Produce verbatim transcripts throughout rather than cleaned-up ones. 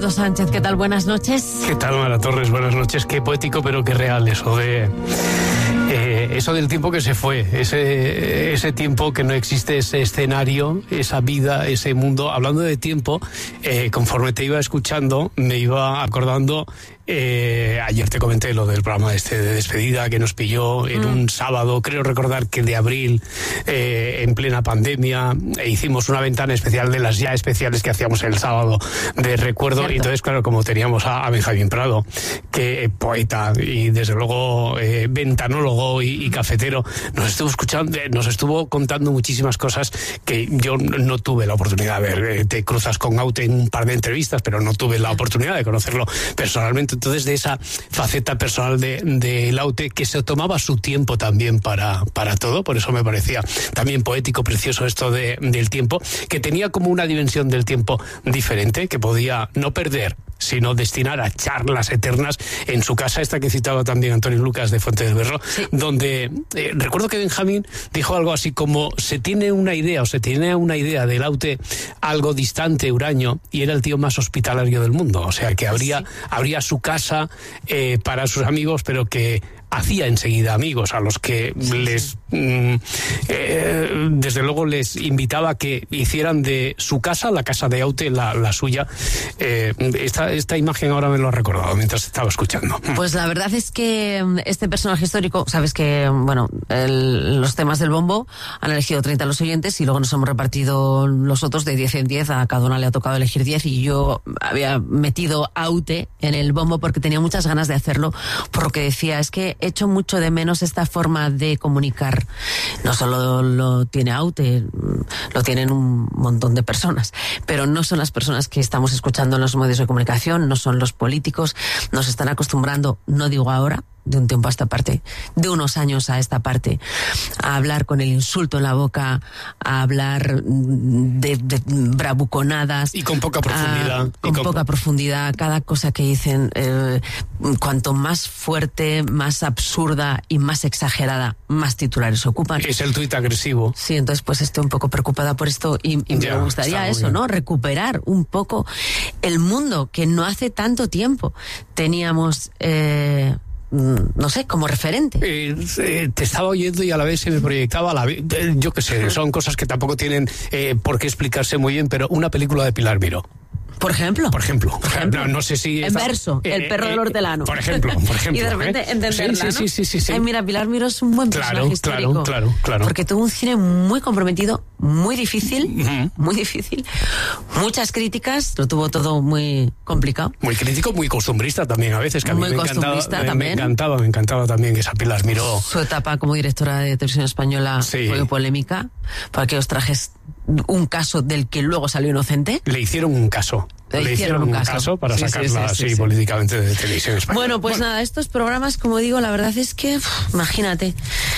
Eduardo Sánchez, ¿qué tal? Buenas noches. ¿Qué tal, Mara Torres? Buenas noches. Qué poético, pero qué real eso de... Eh, eso del tiempo que se fue, ese, ese tiempo que no existe, ese escenario, esa vida, ese mundo. Hablando de tiempo, eh, conforme te iba escuchando, me iba acordando... Eh, ayer te comenté lo del programa este de despedida que nos pilló en mm. un sábado, creo recordar que de abril, eh, en plena pandemia, e hicimos una ventana especial de las ya especiales que hacíamos el sábado de recuerdo. Cierto. Y entonces, claro, como teníamos a, a Benjamín Prado, que eh, poeta y desde luego eh, ventanólogo y, y cafetero, nos estuvo escuchando, nos estuvo contando muchísimas cosas que yo no tuve la oportunidad de ver. Eh, te cruzas con Aute en un par de entrevistas, pero no tuve la oportunidad de conocerlo personalmente. Entonces, de esa faceta personal de, de Laute, que se tomaba su tiempo también para, para todo, por eso me parecía también poético, precioso esto de, del tiempo, que tenía como una dimensión del tiempo diferente, que podía no perder, sino destinar a charlas eternas en su casa, esta que citaba también Antonio Lucas de Fuente del Berro, sí. donde eh, recuerdo que Benjamín dijo algo así como: se tiene una idea, o se tiene una idea de Laute algo distante, huraño, y era el tío más hospitalario del mundo, o sea que habría, sí. habría su casa eh, para sus amigos, pero que hacía enseguida amigos a los que sí, les sí. Mm, eh, desde luego les invitaba a que hicieran de su casa, la casa de Aute, la, la suya. Eh, esta, esta imagen ahora me lo ha recordado mientras estaba escuchando. Pues la verdad es que este personaje histórico, sabes que, bueno, el, los temas del bombo han elegido treinta los oyentes y luego nos hemos repartido los otros de diez en diez, a cada una le ha tocado elegir diez, y yo había metido Aute en el bombo porque tenía muchas ganas de hacerlo, por lo que decía, es que echo mucho de menos esta forma de comunicar. No solo lo tiene Aute, lo tienen un montón de personas, pero no son las personas que estamos escuchando en los medios de comunicación, no son los políticos. Nos están acostumbrando, no digo ahora, de un tiempo a esta parte, de unos años a esta parte, a hablar con el insulto en la boca, a hablar de, de bravuconadas. Y con poca profundidad. A, con, con poca profundidad. Cada cosa que dicen, eh, cuanto más fuerte, más absurda y más exagerada, más titulares ocupan. Es el tuit agresivo. Sí, entonces pues estoy un poco preocupada por esto y, y ya, me gustaría eso, bien. ¿no? Recuperar un poco el mundo que no hace tanto tiempo teníamos... Eh, no sé, como referente. Eh, eh, te estaba oyendo y a la vez se me proyectaba a la vez, eh, yo qué sé, son cosas que tampoco tienen eh, por qué explicarse muy bien, pero una película de Pilar Miró. Por ejemplo. Por ejemplo. Por ejemplo. No, no sé si... En está, verso, eh, el perro eh, del hortelano. Por ejemplo, por ejemplo. Y de repente ¿eh? entenderla, sí, sí, ¿no? sí, sí, sí. Ay, mira, Pilar Miró es un buen personaje claro, histórico. Claro, claro, claro. Porque tuvo un cine muy comprometido, muy difícil, uh-huh. muy difícil. Muchas críticas, lo tuvo todo muy complicado. Muy crítico, muy costumbrista también a veces. Que a mí muy me costumbrista encantaba, también. Me encantaba, me encantaba también esa Pilar Miró. Su etapa como directora de televisión española sí. fue polémica, por aquellos trajes, un caso del que luego salió inocente. Le hicieron un caso. Le, Le hicieron, hicieron un caso, caso para sí, sacarla sí, sí, sí, sí. políticamente de televisión española. Bueno, pues bueno. nada, estos programas, como digo, la verdad es que, uf, imagínate,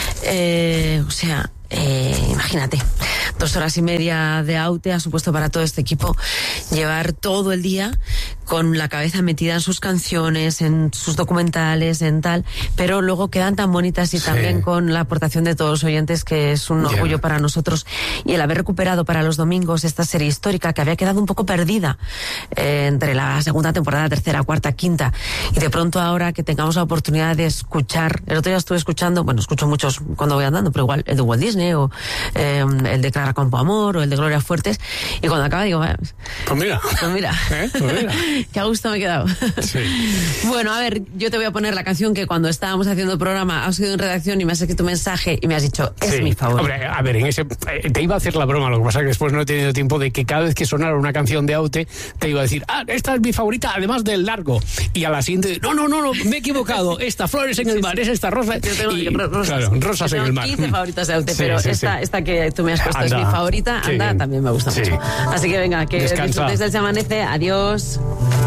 eh, o sea, eh, imagínate, dos horas y media de Aute ha supuesto para todo este equipo llevar todo el día con la cabeza metida en sus canciones, en sus documentales, en tal, pero luego quedan tan bonitas y sí. también con la aportación de todos los oyentes, que es un orgullo yeah. para nosotros, y el haber recuperado para los domingos esta serie histórica que había quedado un poco perdida eh, entre la segunda temporada, tercera, cuarta, quinta, y de pronto ahora que tengamos la oportunidad de escuchar, el otro día estuve escuchando, bueno, escucho muchos cuando voy andando, pero igual el de Walt Disney o eh, el de Clara Campoamor o el de Gloria Fuertes, y cuando acaba digo, eh, pues mira, pues mira, ¿Eh? pues mira. qué a gusto me he quedado. Sí. Bueno, a ver, yo te voy a poner la canción que cuando estábamos haciendo el programa has oído en redacción y me has escrito un mensaje y me has dicho, es sí. mi favorita. Hombre, a ver, en ese, te iba a hacer la broma, lo que pasa es que después no he tenido tiempo de que cada vez que sonara una canción de Aute te iba a decir, ah, esta es mi favorita, además del largo. Y a la siguiente, no, no, no, no me he equivocado, esta Flores en el mar, es esta rosa. Yo tengo y, rosas, claro, rosas yo en el mar. quince favoritas de Aute, sí, pero sí, esta, sí. esta que tú me has puesto anda, es mi favorita, anda, también me gusta sí. mucho. Así que venga, que Descansa. disfrutéis del Se Amanece, adiós.